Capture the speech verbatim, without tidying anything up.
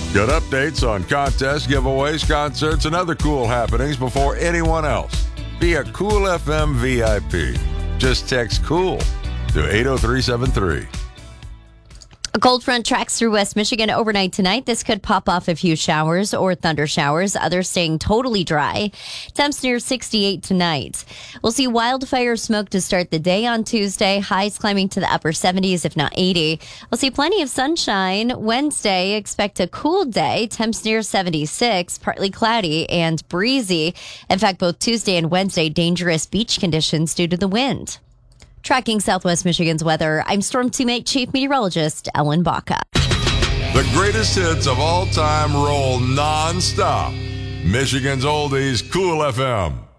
Get updates on contests, giveaways, concerts, and other cool happenings before anyone else. Be a Cool F M V I P. Just text COOL to eight oh three seven three. A cold front tracks through West Michigan overnight tonight. This could pop off a few showers or thunder showers, others staying totally dry. Temps near sixty-eight tonight. We'll see wildfire smoke to start the day on Tuesday. Highs climbing to the upper seventies, if not eighty. We'll see plenty of sunshine. Wednesday, expect a cool day. Temps near seventy-six, partly cloudy and breezy. In fact, both Tuesday and Wednesday, dangerous beach conditions due to the wind. Tracking Southwest Michigan's weather, I'm Storm Teammate Chief Meteorologist Ellen Baca. The greatest hits of all time roll non-stop. Michigan's oldies, Cool F M.